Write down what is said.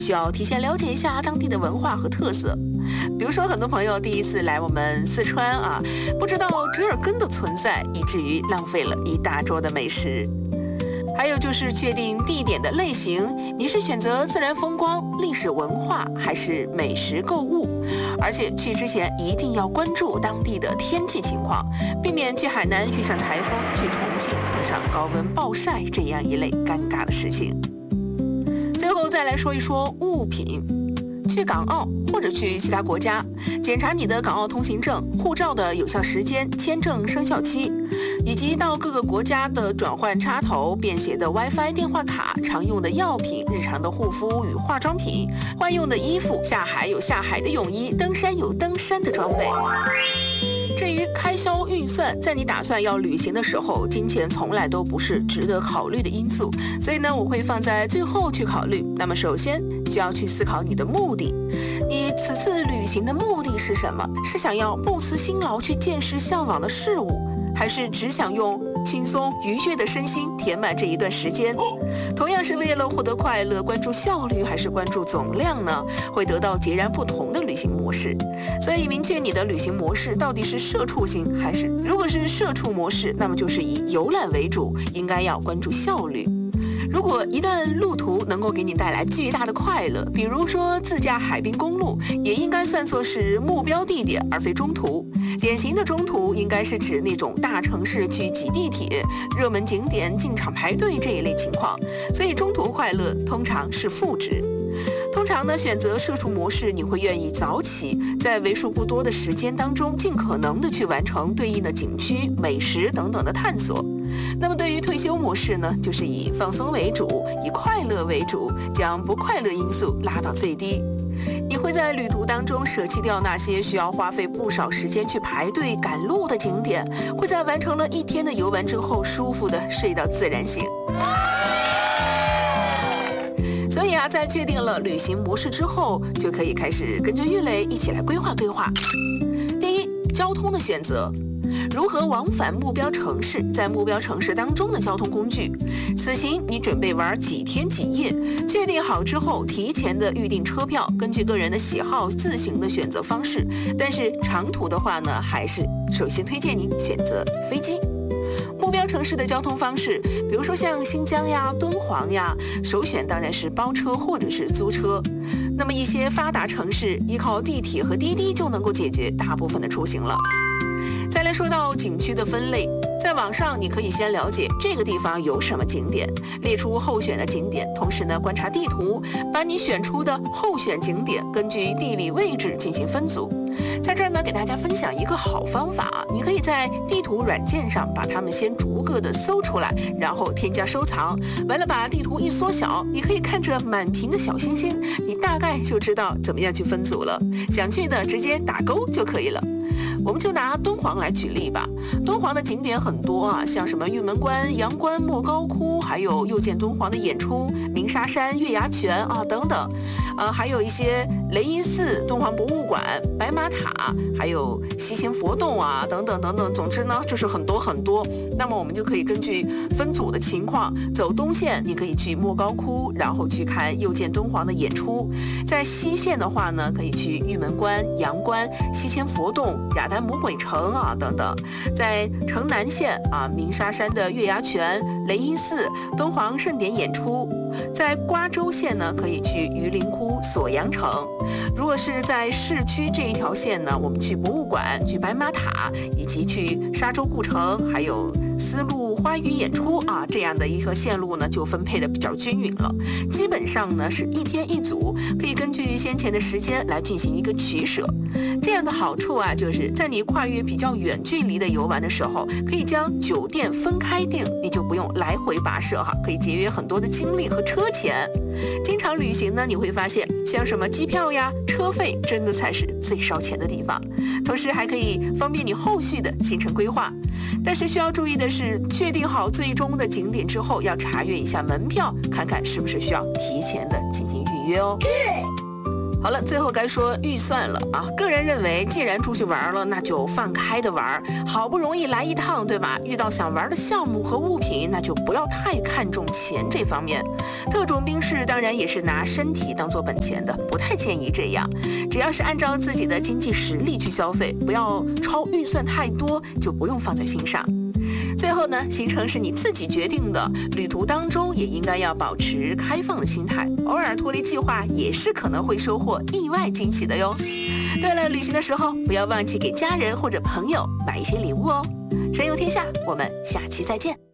需要提前了解一下当地的文化和特色。比如说，很多朋友第一次来我们四川不知道折耳根的存在，以至于浪费了一大桌的美食。还有就是确定地点的类型，你是选择自然风光、历史文化，还是美食购物？而且去之前一定要关注当地的天气情况，避免去海南遇上台风，去重庆碰上高温暴晒这样一类尴尬的事情。最后再来说一说物品。去港澳或者去其他国家，检查你的港澳通行证、护照的有效时间、签证生效期，以及到各个国家的转换插头、便携的 WiFi 电话卡、常用的药品、日常的护肤与化妆品、惯用的衣服、下海有下海的泳衣、登山有登山的装备。至于开销预算，在你打算要旅行的时候，金钱从来都不是值得考虑的因素，所以呢，我会放在最后去考虑。那么首先需要去思考你的目的，你此次旅行的目的是什么？是想要不辞辛劳去见识向往的事物，还是只想用轻松愉悦的身心填满这一段时间？同样是为了获得快乐，关注效率还是关注总量呢？会得到截然不同的旅行模式。所以明确你的旅行模式到底是社畜型还是，如果是社畜模式，那么就是以游览为主，应该要关注效率。如果一段路途能够给你带来巨大的快乐，比如说自驾海滨公路，也应该算作是目标地点，而非中途。典型的中途应该是指那种大城市去挤地铁、热门景点进场排队这一类情况，所以中途快乐通常是负值。通常呢，选择社畜模式，你会愿意早起，在为数不多的时间当中，尽可能的去完成对应的景区、美食等等的探索。那么对于退休模式呢，就是以放松为主，以快乐为主，将不快乐因素拉到最低。你会在旅途当中舍弃掉那些需要花费不少时间去排队赶路的景点，会在完成了一天的游玩之后，舒服的睡到自然醒。所以在确定了旅行模式之后，就可以开始跟着郁磊一起来规划规划。第一，交通的选择。如何往返目标城市，在目标城市当中的交通工具。此行你准备玩几天几夜，确定好之后，提前的预订车票，根据个人的喜好自行的选择方式。但是长途的话呢，还是首先推荐您选择飞机。目标城市的交通方式，比如说像新疆呀、敦煌呀，首选当然是包车或者是租车。那么一些发达城市，依靠地铁和滴滴就能够解决大部分的出行了。再来说到景区的分类，在网上你可以先了解这个地方有什么景点，列出候选的景点，同时呢观察地图，把你选出的候选景点根据地理位置进行分组。在这儿呢，给大家分享一个好方法，你可以在地图软件上把它们先逐个的搜出来，然后添加收藏，完了把地图一缩小，你可以看着满屏的小星星，你大概就知道怎么样去分组了。想去的直接打勾就可以了。我们就拿敦煌来举例吧，敦煌的景点很多像什么玉门关、阳关、莫高窟，还有又见敦煌的演出、鸣沙山、月牙泉等等，还有一些雷音寺、敦煌博物馆、白马塔，还有西钱佛洞等等等等。总之呢，就是很多很多。那么我们就可以根据分组的情况，走东线你可以去莫高窟，然后去看又见敦煌的演出；在西线的话呢，可以去玉门关、阳关、西钱佛洞、雅丹魔鬼城等等。在城南线鸣沙山的月牙泉、雷音寺、敦煌盛典演出。在瓜州线呢，可以去榆林窟、锁阳城。如果是在市区这一条线呢，我们去博物馆、去白马塔，以及去沙洲故城，还有丝路花语演出这样的一条线路呢，就分配的比较均匀了。基本上呢是一天一组，可以根据先前的时间来进行一个取舍。这样的好处就是在你跨越比较远距离的游玩的时候，可以将酒店分开订，你就不用来回跋涉可以节约很多的精力和车钱。经常旅行呢，你会发现像什么机票呀、车费，真的才是最烧钱的地方。同时还可以方便你后续的行程规划。但是需要注意的是，确定好最终的景点之后，要查阅一下门票，看看是不是需要提前的进行预约哦。 好了，最后该说预算了啊。个人认为，既然出去玩了，那就放开的玩，好不容易来一趟，对吧？遇到想玩的项目和物品，那就不要太看重钱这方面。特种兵式当然也是拿身体当做本钱的，不太建议这样。只要是按照自己的经济实力去消费，不要超预算太多，就不用放在心上。最后呢，行程是你自己决定的，旅途当中也应该要保持开放的心态，偶尔脱离计划也是可能会收获意外惊喜的哟。对了，旅行的时候不要忘记给家人或者朋友买一些礼物哦。神游天下，我们下期再见。